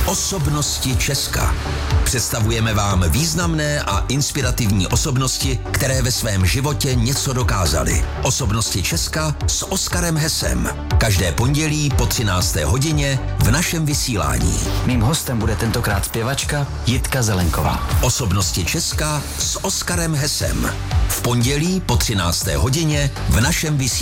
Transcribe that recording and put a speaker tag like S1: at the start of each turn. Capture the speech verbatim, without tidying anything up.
S1: Osobnosti Česka. Představujeme vám významné a inspirativní osobnosti, které ve svém životě něco dokázaly. Osobnosti Česka s Oskarem Hesem. Každé pondělí po třinácté hodině v našem vysílání.
S2: Mým hostem bude tentokrát zpěvačka Jitka Zelenková.
S1: Osobnosti Česka s Oskarem Hesem. V pondělí po třinácté hodině v našem vysílání.